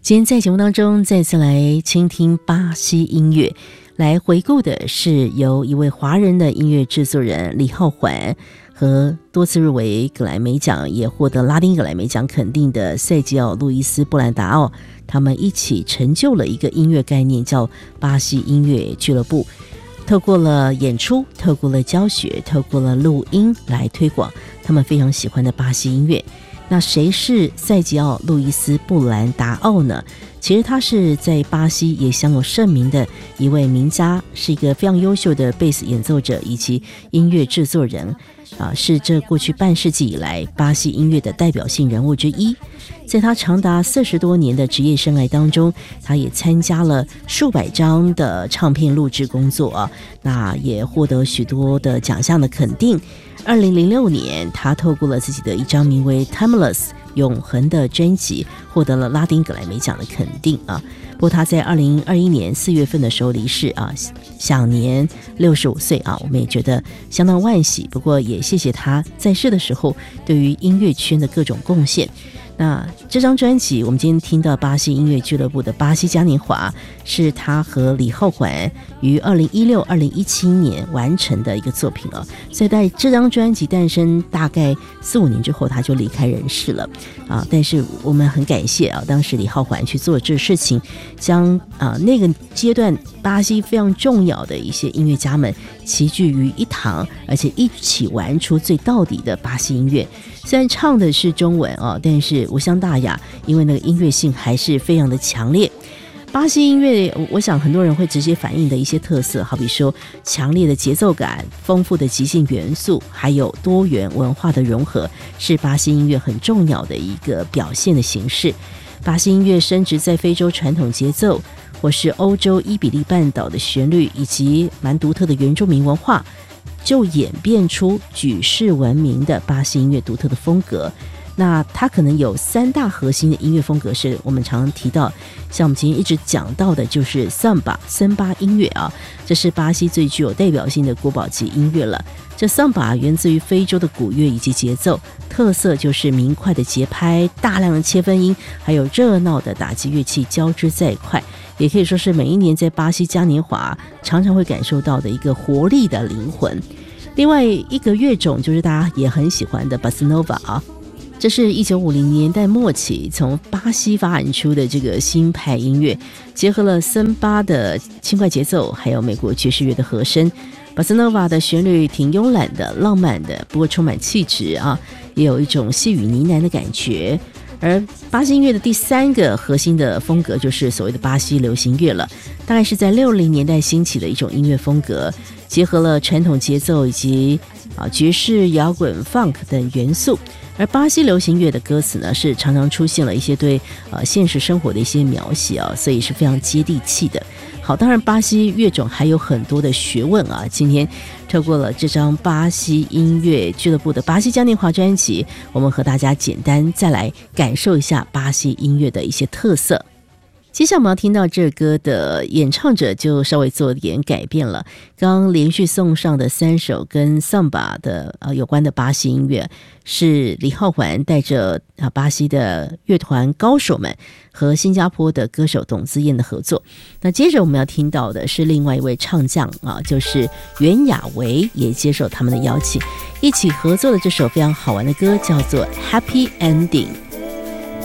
今天在节目当中再次来倾听巴西音乐，来回顾的是由一位华人的音乐制作人李浩桓和多次入围格莱美奖，也获得拉丁格莱美奖肯定的塞吉奥·路易斯·布兰达奥，他们一起成就了一个音乐概念，叫巴西音乐俱乐部。透过了演出，透过了教学，透过了录音来推广他们非常喜欢的巴西音乐。那谁是塞吉奥·路易斯·布兰达奥呢？其实他是在巴西也享有盛名的一位名家，是一个非常优秀的贝斯演奏者以及音乐制作人是这过去半世纪以来巴西音乐的代表性人物之一。在他长达40多年的职业生涯当中，他也参加了数百张的唱片录制工作那也获得许多的奖项的肯定。2006年，他透过了自己的一张名为 Timeless 永恒的专辑，获得了拉丁格莱美奖的肯定不过他在2021年4月份的时候离世享年65岁我们也觉得相当惋惜，不过也谢谢他在世的时候对于音乐圈的各种贡献。那这张专辑我们今天听到巴西音乐俱乐部的巴西嘉年华，是他和李浩桓于2016、2017年完成的一个作品所以在这张专辑诞生大概4-5年之后，他就离开人世了但是我们很感谢当时李浩桓去做这事情，将那个阶段巴西非常重要的一些音乐家们齐聚于一堂，而且一起玩出最到底的巴西音乐。虽然唱的是中文但是无伤大雅，因为那个音乐性还是非常的强烈。巴西音乐我想很多人会直接反映的一些特色，好比说强烈的节奏感、丰富的即兴元素，还有多元文化的融合，是巴西音乐很重要的一个表现的形式。巴西音乐深植在非洲传统节奏，或是欧洲伊比利半岛的旋律，以及蛮独特的原住民文化，就演变出举世闻名的巴西音乐独特的风格。那它可能有3大核心的音乐风格，是我们常常提到，像我们今天一直讲到的就是桑巴音乐这是巴西最具有代表性的国宝级音乐了。这桑巴源自于非洲的鼓乐以及节奏，特色就是明快的节拍、大量的切分音，还有热闹的打击乐器交织在一块，也可以说是每一年在巴西嘉年华常常会感受到的一个活力的灵魂。另外一个乐种就是大家也很喜欢的 Bossa Nova这是1950年代末期从巴西发展出的这个新派音乐，结合了森巴的轻快节奏，还有美国爵士乐的和声。Bossa Nova的旋律挺慵懒的、浪漫的，不过充满气质也有一种细语呢喃的感觉。而巴西音乐的第3个核心的风格就是所谓的巴西流行乐了，大概是在60年代兴起的一种音乐风格，结合了传统节奏以及爵士、摇滚、funk 等元素。而巴西流行乐的歌词呢，是常常出现了一些对现实生活的一些描写所以是非常接地气的。好，当然巴西乐种还有很多的学问今天透过了这张巴西音乐俱乐部的巴西嘉年华专辑，我们和大家简单再来感受一下巴西音乐的一些特色。接下来我们要听到这歌的演唱者就稍微做点改变了，刚刚连续送上的3首跟桑巴的有关的巴西音乐，是李浩桓带着巴西的乐团高手们和新加坡的歌手董自燕的合作。那接着我们要听到的是另外一位唱将就是袁娅维也接受他们的邀请，一起合作的这首非常好玩的歌叫做 Happy Ending。